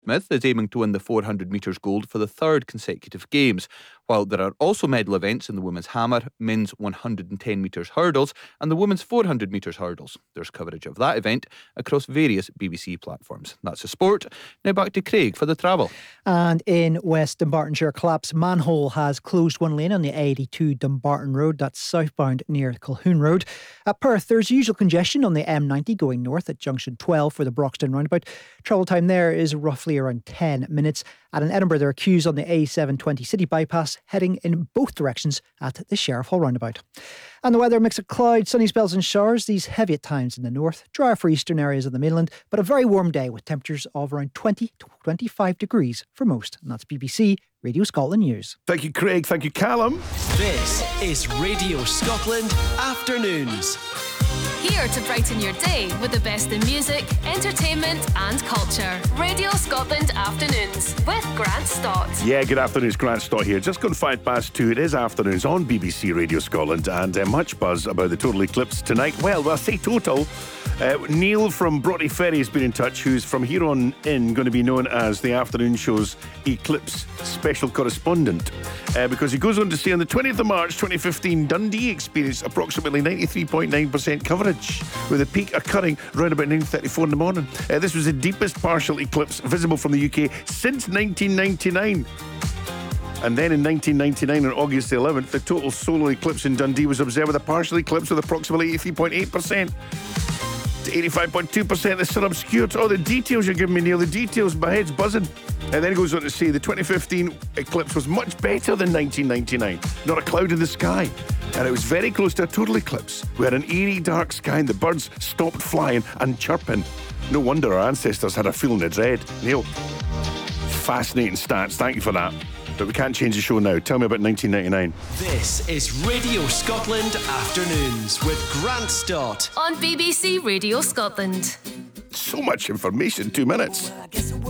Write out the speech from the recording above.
Smith is aiming to win the 400 metres gold for the third consecutive games, while there are also medal events in the women's hammer, men's 110 metres hurdles and the women's 400 metres hurdles. There's coverage of that event across various BBC platforms. That's the sport. Now back to Craig for the travel. And in West Dumbartonshire, collapsed manhole has closed one lane on the A82 Dumbarton Road, that's southbound near Colquhoun Road. At Perth, there's usual congestion on the M90 going north at junction 12 for the Broxton roundabout. Travel time there is roughly around 10 minutes. And in Edinburgh, there are queues on the A720 City Bypass heading in both directions at the Sheriff Hall roundabout. And the weather, mix of cloud, sunny spells and showers, these heavy at times in the north, drier for eastern areas of the mainland, but a very warm day with temperatures of around 20 to 25 degrees for most. And that's BBC Radio Scotland News. Thank you, Craig. Thank you, Callum. This is Radio Scotland Afternoons. Here to brighten your day with the best in music, entertainment and culture. Radio Scotland Afternoons with Grant Stott. Yeah, good afternoon. It's Grant Stott here. Just gone 2:05. It is afternoons on BBC Radio Scotland, and much buzz about the total eclipse tonight. Well, I say total. Neil from Broughty Ferry has been in touch, who's from here on in going to be known as the afternoon show's eclipse special correspondent, because he goes on to say on the 20th of March 2015, Dundee experienced approximately 93.9% coverage, with a peak occurring around about 9:34 in the morning. This was the deepest partial eclipse visible from the UK since 1999. And then in 1999, on August the 11th, the total solar eclipse in Dundee was observed with a partial eclipse with approximately 83.8%. To 85.2%. This is obscured. Oh, the details you're giving me, Neil. The details, my head's buzzing. And then it goes on to say the 2015 eclipse was much better than 1999. Not a cloud in the sky. And it was very close to a total eclipse. We had an eerie dark sky and the birds stopped flying and chirping. No wonder our ancestors had a feeling of dread. Neil, fascinating stats. Thank you for that. But we can't change the show now. Tell me about 1999. This is Radio Scotland Afternoons with Grant Stott on BBC Radio Scotland. So much information, 2 minutes.